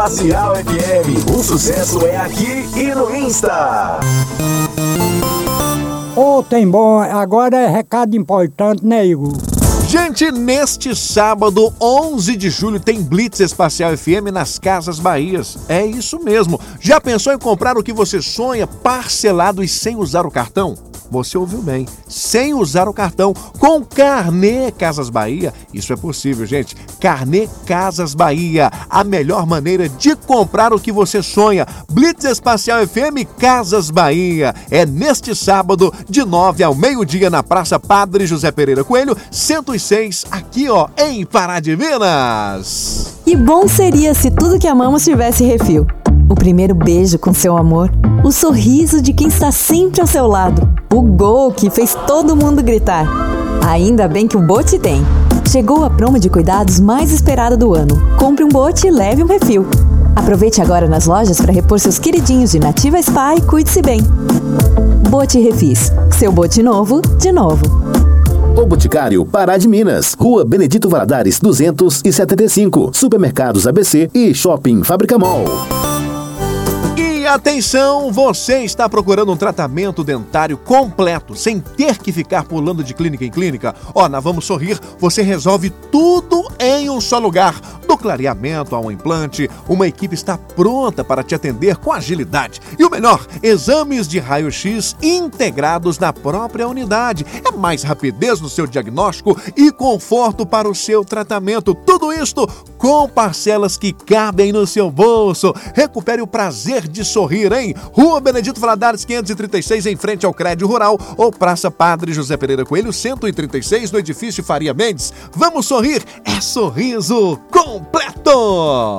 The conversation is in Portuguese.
Espacial FM, o sucesso é aqui e no Insta. Ô, tem bom, agora é recado importante, né, Igor? Gente, neste sábado, 11 de julho, tem Blitz Espacial FM nas Casas Bahias. É isso mesmo. Já pensou em comprar o que você sonha, parcelado e sem usar o cartão? Você ouviu bem, sem usar o cartão, com Carnê Casas Bahia. Isso é possível, gente. Carnê Casas Bahia, a melhor maneira de comprar o que você sonha. Blitz Espacial FM Casas Bahia. É neste sábado, de 9 ao meio-dia, na Praça Padre José Pereira Coelho, 106, aqui ó, em Pará de Minas. Que bom seria se tudo que amamos tivesse refil. O primeiro beijo com seu amor, o sorriso de quem está sempre ao seu lado, o gol que fez todo mundo gritar. Ainda bem que o Bote tem. Chegou a promo de cuidados mais esperada do ano. Compre um Bote e leve um refil. Aproveite agora nas lojas para repor seus queridinhos de Nativa Spa e cuide-se bem. Bote Refis, seu bote novo, de novo. O Boticário, Pará de Minas, Rua Benedito Valadares 275, Supermercados ABC e Shopping Fábrica Mall. Atenção, você está procurando um tratamento dentário completo, sem ter que ficar pulando de clínica em clínica? Na Vamos Sorrir, você resolve tudo em um só lugar. Do clareamento ao implante, uma equipe está pronta para te atender com agilidade. E o melhor, exames de raio-x integrados na própria unidade. É mais rapidez no seu diagnóstico e conforto para o seu tratamento. Tudo isto com parcelas que cabem no seu bolso. Recupere o prazer de sorrir, hein? Rua Benedito Valadares 536, em frente ao Crédito Rural, ou Praça Padre José Pereira Coelho 136, no edifício Faria Mendes. Vamos sorrir, é sorriso completo!